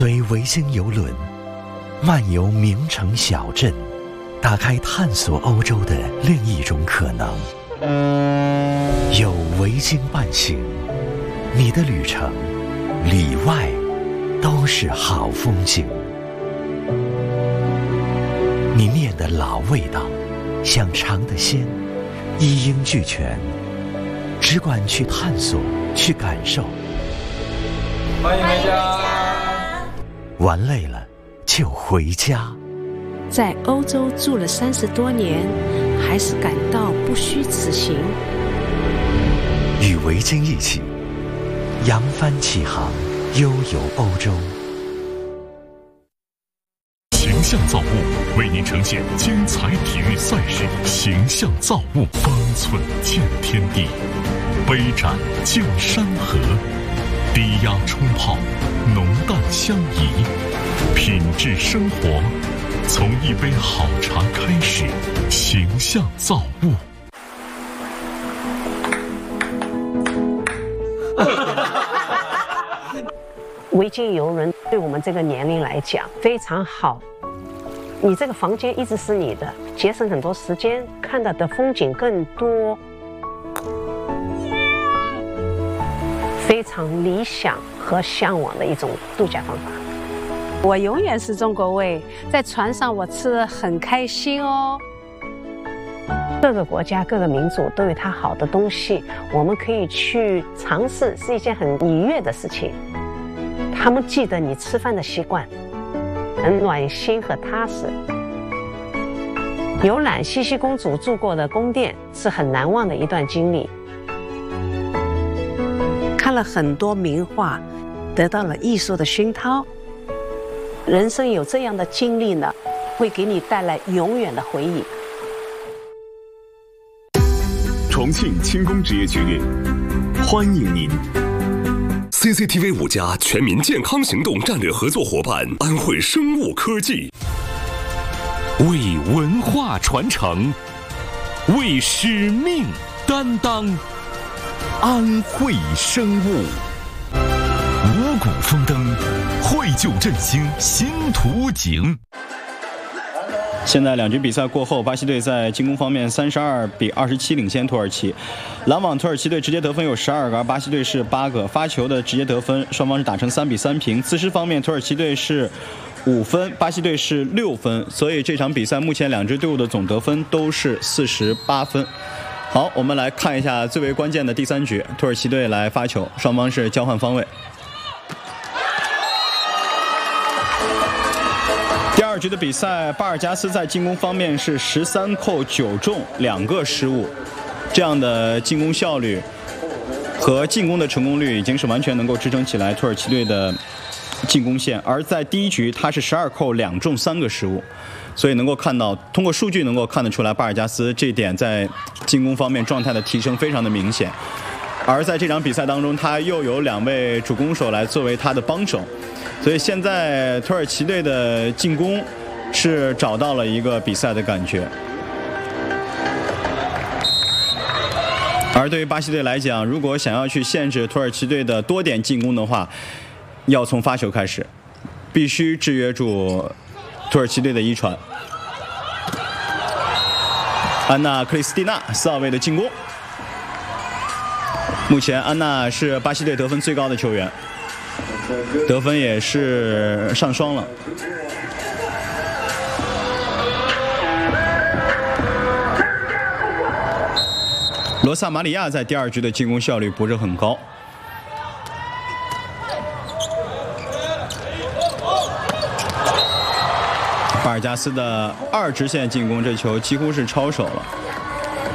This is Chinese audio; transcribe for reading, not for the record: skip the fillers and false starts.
随维京邮轮漫游名城小镇，打开探索欧洲的另一种可能。有维京伴行，你的旅程里外都是好风景。你念的老味道，想尝的鲜，一应俱全，只管去探索，去感受。 欢迎回家。 玩累了就回家。 在欧洲住了30多年，还是感到不虚此行。 与维京一起扬帆起航，悠游欧洲。 形象造物为您呈现精彩体育赛事，形象造物，方寸见天地，杯盏见山河，低压冲泡，浓淡相宜，品质生活，从一杯好茶开始。形象造物。 维京邮轮对我们这个年龄来讲非常好，你这个房间一直是你的，节省很多时间，看到的风景更多，非常理想和向往的一种度假方法。 我永远是中国胃，在船上我吃得很开心哦。 各个国家、各个民族都有它好的东西，我们可以去尝试，是一件很愉悦的事情。他们记得你吃饭的习惯，很暖心和踏实。游览茜茜公主住过的宫殿是很难忘的一段经历。看了很多名画，得到了艺术的熏陶。人生有这样的经历呢，会给你带来永远的回忆。 重庆轻工职业学院欢迎您。CCTV 5家全民健康行动战略合作伙伴安徽生物科技， 为文化传承，为使命担当。安徽生物，五谷丰登，绘就振兴新图景。 现在两局比赛过后，巴西队在进攻方面32比27领先土耳其。拦网土耳其队直接得分有12个，而巴西队是8个。发球的直接得分，双方是打成3比3平。自失方面，土耳其队是5分，巴西队是6分，所以这场比赛目前两支队伍的总得分都是48分。好，我们来看一下最为关键的第3局，土耳其队来发球，双方是交换方位。第2局的比赛，巴尔加斯在进攻方面是13扣9中，2个失误，这样的进攻效率和进攻的成功率已经是完全能够支撑起来土耳其队的进攻线。而在第1局，他是12扣2中3个失误，所以能够看到，通过数据能够看得出来，巴尔加斯这一点在进攻方面状态的提升非常的明显。而在这场比赛当中，他又有2位主攻手来作为他的帮手。所以现在土耳其队的进攻是找到了一个比赛的感觉，而对于巴西队来讲，如果想要去限制土耳其队的多点进攻的话，要从发球开始，必须制约住土耳其队的一传。安娜·克里斯蒂娜4号位的进攻，目前安娜是巴西队得分最高的球员，得分也是上双了。罗萨马里亚在第2局的进攻效率不是很高。巴尔加斯的2直线进攻，这球几乎是抄手了。